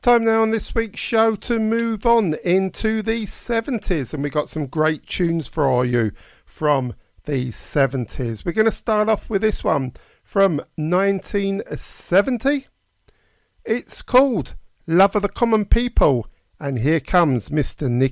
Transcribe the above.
Time now on this week's show to move on into the 70s, and we got some great tunes for you from the 70s. We're going to start off with this one from 1970. It's called Love of the Common People, and here comes Mr. Nick